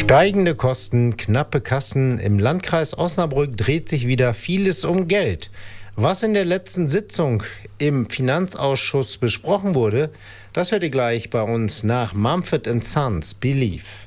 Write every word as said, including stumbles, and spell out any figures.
Steigende Kosten, knappe Kassen. Im Landkreis Osnabrück dreht sich wieder vieles um Geld. Was in der letzten Sitzung im Finanzausschuss besprochen wurde, das hört ihr gleich bei uns nach Mumford and Sons Believe.